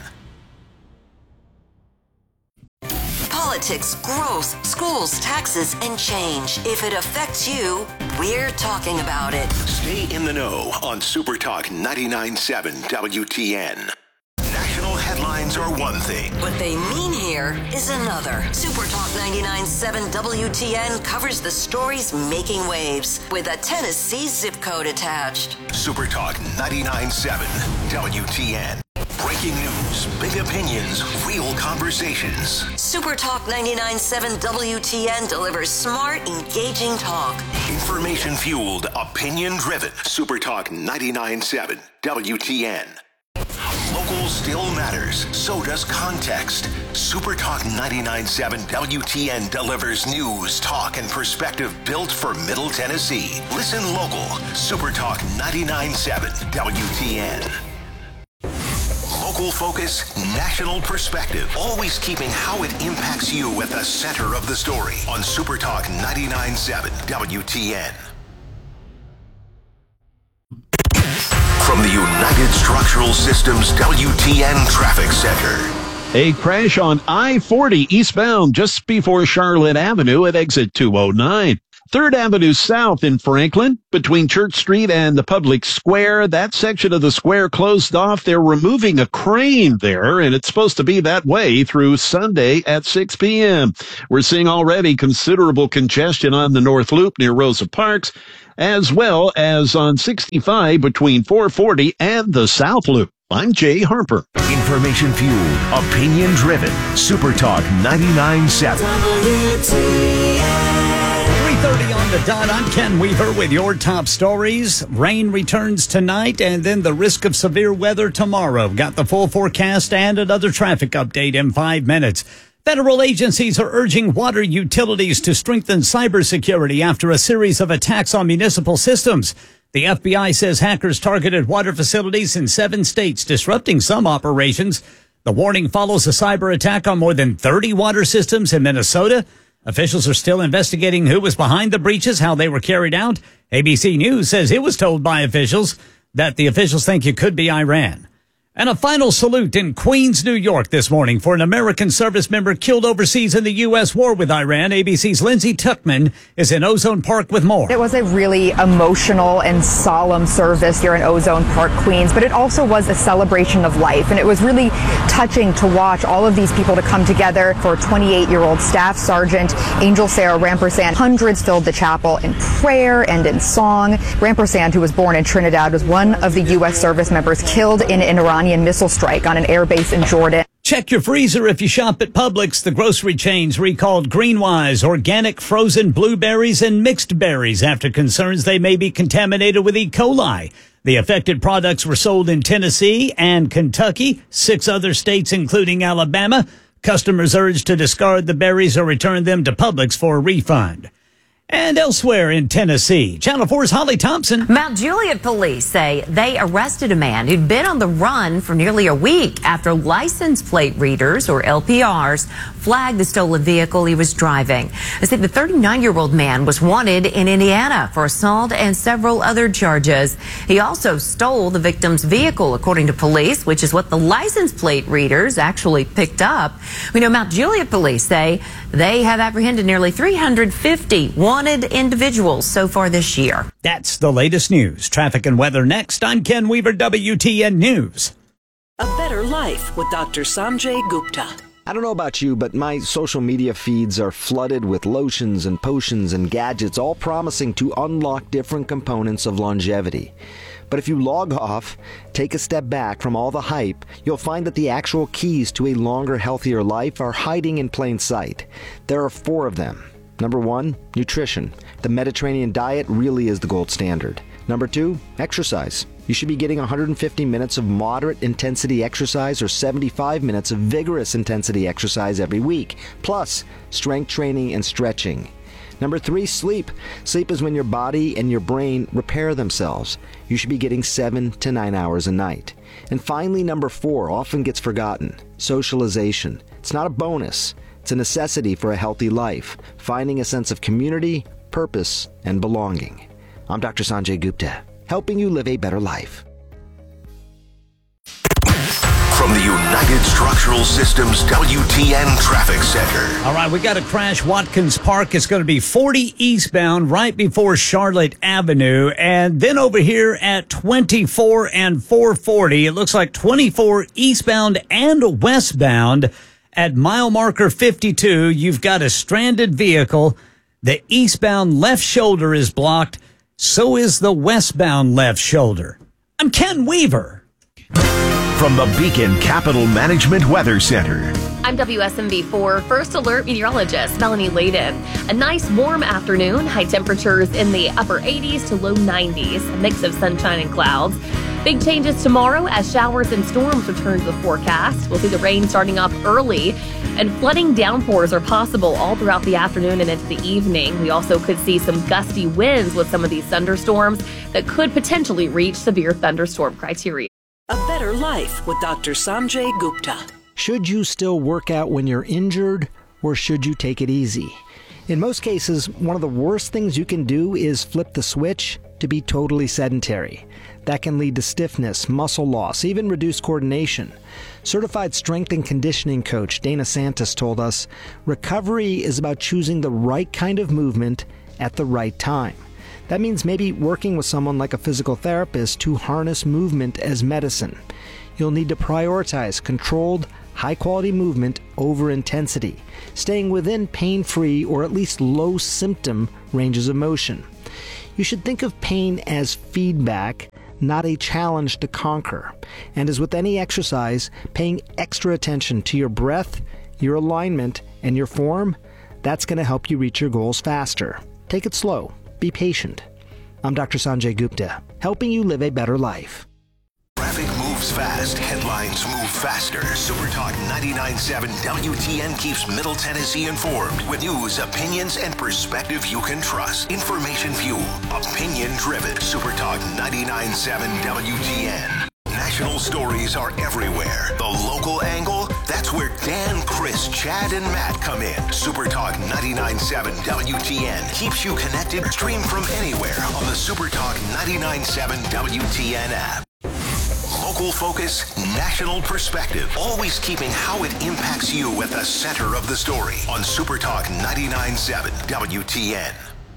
Politics, growth, schools, taxes, and change. If it affects you, we're talking about it. Stay in the know on Super Talk 99.7 WTN. National headlines are one thing. What they mean here is another. Super Talk 99.7 WTN covers the stories making waves with a Tennessee zip code attached. Super Talk 99.7 WTN. Breaking news, big opinions, real conversations. Super Talk 99.7 WTN delivers smart, engaging talk. Information-fueled, opinion-driven. Super Talk 99.7 WTN. Local still matters. So does context. Super Talk 99.7 WTN delivers news, talk, and perspective built for Middle Tennessee. Listen local. Super Talk 99.7 WTN. Local focus, national perspective. Always keeping how it impacts you at the center of the story on Super Talk 99.7 WTN. From the United Structural Systems WTN Traffic Center. A crash on I-40 eastbound just before Charlotte Avenue at exit 209. 3rd Avenue South in Franklin, between Church Street and the Public Square. That section of the square closed off. They're removing a crane there, and it's supposed to be that way through Sunday at 6 p.m. We're seeing already considerable congestion on the North Loop near Rosa Parks, as well as on 65 between 440 and the South Loop. I'm Jay Harper. Information fueled, opinion driven. Super Talk 99.7. 3:30 on the dot. I'm Ken Weaver with your top stories. Rain returns tonight and then the risk of severe weather tomorrow. Got the full forecast and another traffic update in 5 minutes. Federal agencies are urging water utilities to strengthen cybersecurity after a series of attacks on municipal systems. The FBI says hackers targeted water facilities in 7 states, disrupting some operations. The warning follows a cyber attack on more than 30 water systems in Minnesota. Officials are still investigating who was behind the breaches, how they were carried out. ABC News says it was told by officials that the officials think it could be Iran. And a final salute in Queens, New York this morning for an American service member killed overseas in the U.S. war with Iran. ABC's Lindsay Tuckman is in Ozone Park with more. It was a really emotional and solemn service here in Ozone Park, Queens, but it also was a celebration of life. And it was really touching to watch all of these people to come together for 28-year-old Staff Sergeant Angel Sarah Rampersand. Hundreds filled the chapel in prayer and in song. Rampersand, who was born in Trinidad, was one of the U.S. service members killed in an Iranian missile strike on an airbase in Jordan. Check your freezer if you shop at Publix. The grocery chains recalled Greenwise organic frozen blueberries and mixed berries after concerns they may be contaminated with E. coli. The affected products were sold in Tennessee and Kentucky, 6 other states including Alabama. Customers urged to discard the berries or return them to Publix for a refund. And elsewhere in Tennessee, Channel 4's Holly Thompson. Mount Juliet police say they arrested a man who'd been on the run for nearly a week after license plate readers, or LPRs, flagged the stolen vehicle he was driving. They say the 39-year-old man was wanted in Indiana for assault and several other charges. He also stole the victim's vehicle, according to police, which is what the license plate readers actually picked up. We know Mount Juliet police say they have apprehended nearly 350 wanted individuals so far this year. That's the latest news. Traffic and weather next. I'm Ken Weaver, WTN News. A better life with Dr. Sanjay Gupta. I don't know about you, but my social media feeds are flooded with lotions and potions and gadgets, all promising to unlock different components of longevity. But if you log off, take a step back from all the hype, you'll find that the actual keys to a longer, healthier life are hiding in plain sight. There are 4 of them. Number 1, nutrition. The Mediterranean diet really is the gold standard. Number 2, exercise. You should be getting 150 minutes of moderate intensity exercise or 75 minutes of vigorous intensity exercise every week, plus strength training and stretching. Number 3, sleep. Sleep is when your body and your brain repair themselves. You should be getting 7 to 9 hours a night. And finally, number 4 often gets forgotten. Socialization. It's not a bonus. It's a necessity for a healthy life, finding a sense of community, purpose, and belonging. I'm Dr. Sanjay Gupta, helping you live a better life. From the United Structural Systems WTN Traffic Center. All right, we got to crash Watkins Park. It's going to be 40 eastbound right before Charlotte Avenue. And then over here at 24 and 440, it looks like 24 eastbound and westbound. At mile marker 52, you've got a stranded vehicle. The eastbound left shoulder is blocked. So is the westbound left shoulder. I'm Ken Weaver. From the Beacon Capital Management Weather Center. I'm WSMV4 First Alert Meteorologist Melanie Layden. A nice warm afternoon, high temperatures in the upper 80s to low 90s, a mix of sunshine and clouds. Big changes tomorrow as showers and storms return to the forecast. We'll see the rain starting up early, and flooding downpours are possible all throughout the afternoon and into the evening. We also could see some gusty winds with some of these thunderstorms that could potentially reach severe thunderstorm criteria. A better life with Dr. Sanjay Gupta. Should you still work out when you're injured, or should you take it easy? In most cases, one of the worst things you can do is flip the switch to be totally sedentary. That can lead to stiffness, muscle loss, even reduced coordination. Certified strength and conditioning coach Dana Santos told us, recovery is about choosing the right kind of movement at the right time. That means maybe working with someone like a physical therapist to harness movement as medicine. You'll need to prioritize controlled, high-quality movement over intensity, staying within pain-free or at least low-symptom ranges of motion. You should think of pain as feedback, not a challenge to conquer. And as with any exercise, paying extra attention to your breath, your alignment, and your form, that's going to help you reach your goals faster. Take it slow. Be patient. I'm Dr. Sanjay Gupta, helping you live a better life. Traffic moves fast. Headlines move faster. SuperTalk 99.7 WTN keeps Middle Tennessee informed with news, opinions, and perspective you can trust. Information fuel. Opinion driven. SuperTalk 99.7 WTN. National stories are everywhere. The local angle, that's where Dan, Chris, Chad, and Matt come in. SuperTalk 99.7 WTN keeps you connected. Stream from anywhere on the SuperTalk 99.7 WTN app. Local focus, national perspective. Always keeping how it impacts you at the center of the story on SuperTalk 99.7 WTN.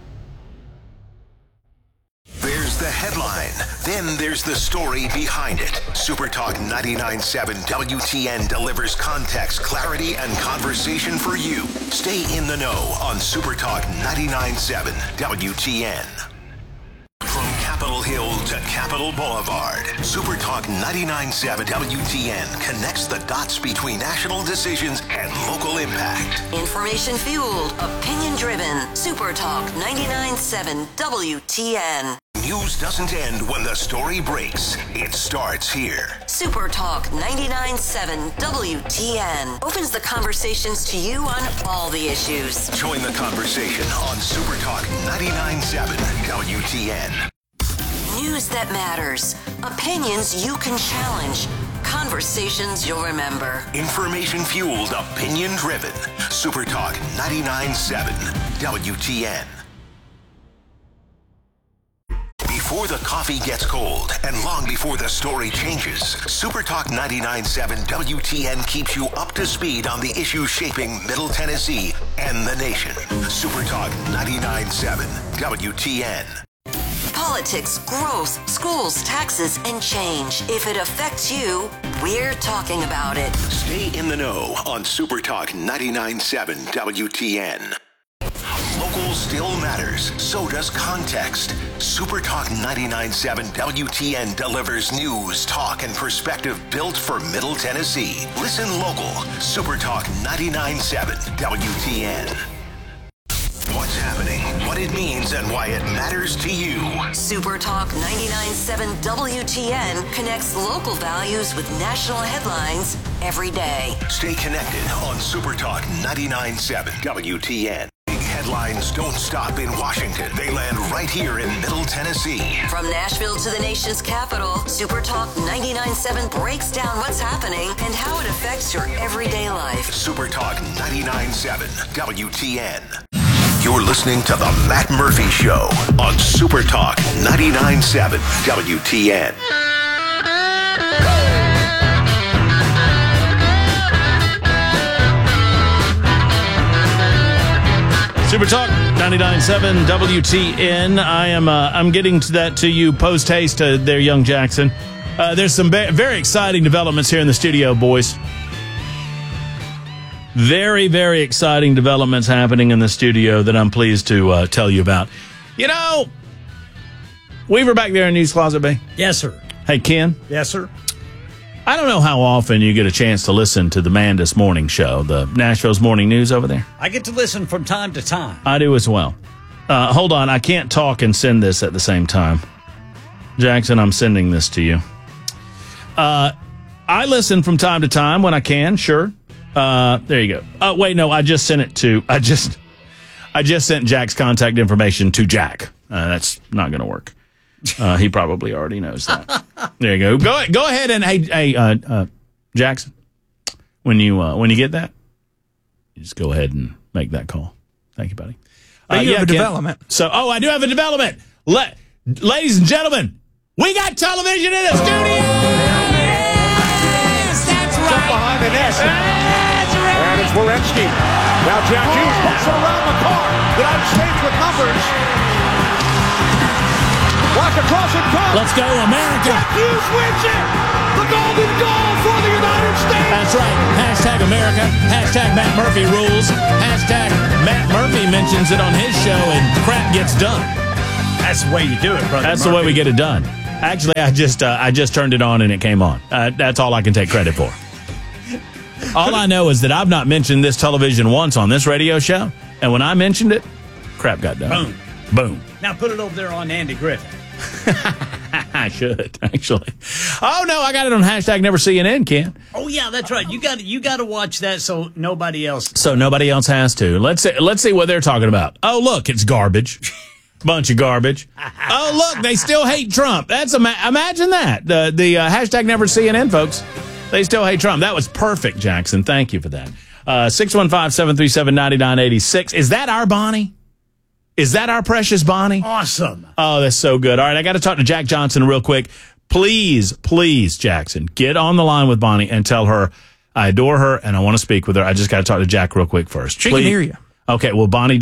There's the headline. Then there's the story behind it. SuperTalk 99.7 WTN delivers context, clarity, and conversation for you. Stay in the know on SuperTalk 99.7 WTN. From Capitol Hill to Capitol Boulevard, SuperTalk 99.7 WTN connects the dots between national decisions and local impact. Information fueled, opinion driven. SuperTalk 99.7 WTN. News doesn't end when the story breaks. It starts here. SuperTalk 99.7 WTN opens the conversations to you on all the issues. Join the conversation on SuperTalk 99.7 WTN. News that matters. Opinions you can challenge. Conversations you'll remember. Information fueled, opinion driven. SuperTalk 99.7 WTN. Before the coffee gets cold and long before the story changes, SuperTalk 99.7 WTN keeps you up to speed on the issues shaping Middle Tennessee and the nation. SuperTalk 99.7 WTN. Politics, growth, schools, taxes, and change. If it affects you, we're talking about it. Stay in the know on SuperTalk 99.7 WTN. Local still matters. So does context. SuperTalk 99.7 WTN delivers news, talk, and perspective built for Middle Tennessee. Listen local. SuperTalk 99.7 WTN. What's happening, what it means, and why it matters to you. SuperTalk 99.7 WTN connects local values with national headlines every day. Stay connected on SuperTalk 99.7 WTN. Big headlines don't stop in Washington. They land right here in Middle Tennessee. From Nashville to the nation's capital, SuperTalk 99.7 breaks down what's happening and how it affects your everyday life. SuperTalk 99.7 WTN. You're listening to The Matt Murphy Show on SuperTalk 99.7 WTN. SuperTalk 99.7 WTN. I'm getting to that to you post haste there, young Jackson. There's some very exciting developments here in the studio, boys. Very, very exciting developments happening in the studio that I'm pleased to tell you about. You know, Weaver back there in News Closet Bay? Yes, sir. Hey, Ken? Yes, sir. I don't know how often you get a chance to listen to the Mandis Morning Show, the Nashville's Morning News over there. I get to listen from time to time. I do as well. Hold on, I can't talk and send this at the same time. Jackson, I'm sending this to you. I listen from time to time when I can, sure. There you go. Wait, no, I just sent it to, I just sent Jack's contact information to Jack. That's not going to work. He probably already knows that. There you go. Go ahead and, hey, Jackson, when you get that, you just go ahead and make that call. Thank you, buddy. You have a development. So, I do have a development. Ladies and gentlemen, we got television in the studio. Yes, that's right. Jump behind the net. That's right. And it's Werenski. Now Jack Hughes looks around the car. United States with numbers. Walk across it comes. Let's go, America. Jack Hughes wins it. The golden goal for the United States. That's right. Hashtag America. Hashtag Matt Murphy rules. Hashtag Matt Murphy mentions it on his show and crap gets done. That's the way you do it, brother. That's the way we get it done. Actually, I just turned it on and it came on. That's all I can take credit for. All I know is that I've not mentioned this television once on this radio show, and when I mentioned it, crap got done. Boom. Now put it over there on Andy Griffin. I should, actually. Oh, no, I got it on hashtag Never CNN, Ken. Oh, yeah, that's right. You got to watch that so nobody else. So nobody else has to. Let's see what they're talking about. Oh, look, it's garbage. Bunch of garbage. Oh, look, they still hate Trump. That's imagine that. The hashtag Never CNN, folks. They still hate Trump. That was perfect, Jackson. Thank you for that. 615-737-9986. Is that our Bonnie? Is that our precious Bonnie? Awesome. Oh, that's so good. All right, I got to talk to Jack Johnson real quick. Please, Jackson, get on the line with Bonnie and tell her I adore her and I want to speak with her. I just got to talk to Jack real quick first. She can hear you. Okay, well, Bonnie,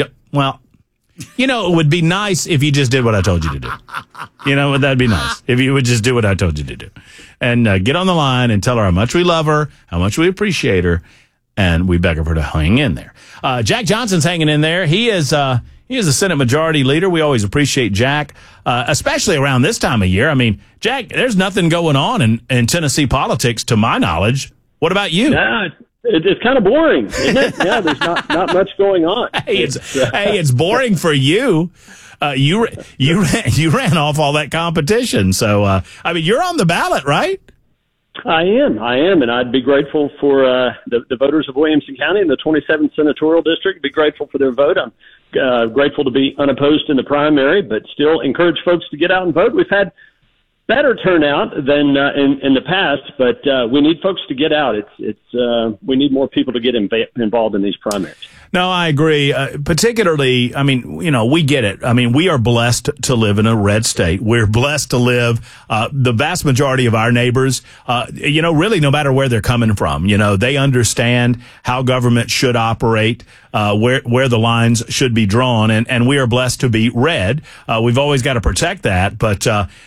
it would be nice if you just did what I told you to do. That'd be nice if you would just do what I told you to do. And get on the line and tell her how much we love her, how much we appreciate her, and we beg of her to hang in there. Jack Johnson's hanging in there. He is a Senate Majority Leader. We always appreciate Jack, especially around this time of year. I mean, Jack, there's nothing going on in Tennessee politics, to my knowledge. What about you? Yeah, it's kind of boring, isn't it? Yeah, there's not much going on. It's boring for you. You ran off all that competition. So, you're on the ballot, right? I am, and I'd be grateful for the voters of Williamson County in the 27th Senatorial District. Be grateful for their vote. I'm grateful to be unopposed in the primary, but still encourage folks to get out and vote. We've had better turnout than in the past, but we need folks to get out. We need more people to get involved in these primaries. No, I agree. Particularly, we get it. We are blessed to live in a red state. We're blessed to live, the vast majority of our neighbors, really no matter where they're coming from, they understand how government should operate, where the lines should be drawn, and we are blessed to be red. We've always got to protect that, but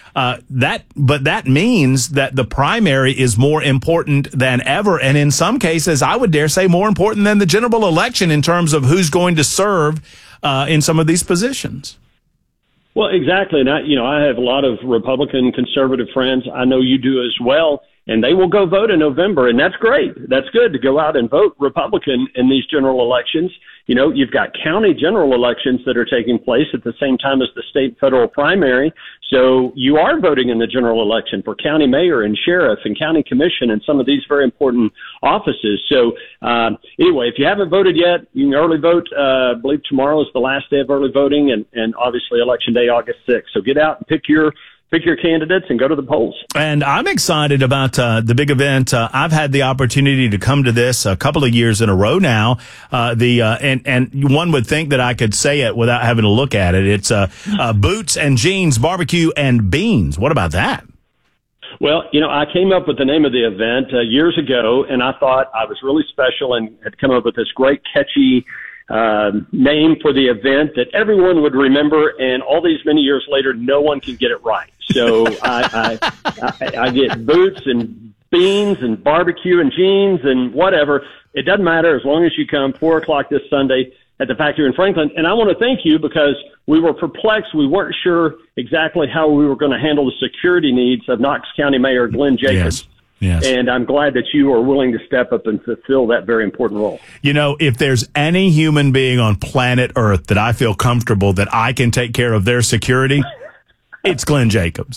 that means that the primary is more important than ever, and in some cases, I would dare say more important than the general election in terms of who's going to serve in some of these positions. Well, exactly. And I have a lot of Republican conservative friends. I know you do as well. And they will go vote in November. And that's great. That's good to go out and vote Republican in these general elections. You've got county general elections that are taking place at the same time as the state federal primary. So you are voting in the general election for county mayor and sheriff and county commission and some of these very important offices. So anyway, if you haven't voted yet, you can early vote. I believe tomorrow is the last day of early voting and obviously Election Day, August 6th. So get out and pick your candidates and go to the polls. And I'm excited about the big event. I've had the opportunity to come to this a couple of years in a row now. And one would think that I could say it without having to look at it. It's Boots and Jeans Barbecue and Beans. What about that? Well, I came up with the name of the event years ago, and I thought I was really special and had come up with this great catchy name for the event that everyone would remember, and all these many years later, no one can get it right. So I get Boots and Beans and Barbecue and Jeans and whatever. It doesn't matter as long as you come 4:00 this Sunday at the factory in Franklin. And I want to thank you because we were perplexed. We weren't sure exactly how we were going to handle the security needs of Knox County Mayor Glenn Jacobs. Yes. And I'm glad that you are willing to step up and fulfill that very important role. If there's any human being on planet Earth that I feel comfortable that I can take care of their security, it's Glenn Jacobs.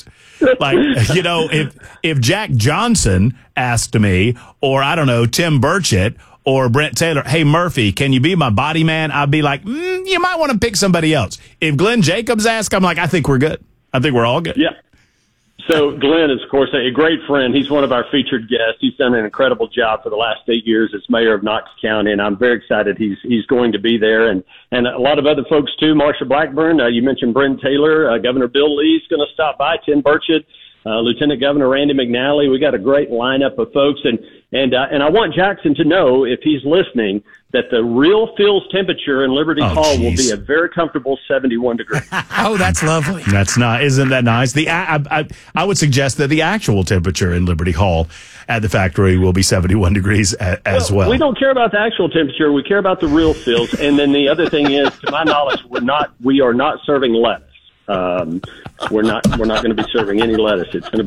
If Jack Johnson asked me, or I don't know, Tim Burchett or Brent Taylor, hey, Murphy, can you be my body man? I'd be like, you might want to pick somebody else. If Glenn Jacobs asked, I'm like, I think we're good. I think we're all good. Yeah. So Glenn is, of course, a great friend. He's one of our featured guests. He's done an incredible job for the last 8 years as mayor of Knox County, and I'm very excited he's going to be there. And a lot of other folks, too. Marsha Blackburn, you mentioned Brent Taylor. Governor Bill Lee's going to stop by. Tim Burchett, Lieutenant Governor Randy McNally. We got a great lineup of folks, and I want Jackson to know, if he's listening, that the real feels temperature in Liberty Hall will be a very comfortable 71 degrees. Oh, that's lovely. That's not. Isn't that nice? I would suggest that the actual temperature in Liberty Hall at the factory will be 71 degrees as well. We don't care about the actual temperature. We care about the real feels. And then the other thing is, to my knowledge, we are not serving lettuce. We're not going to be serving any lettuce. It's going to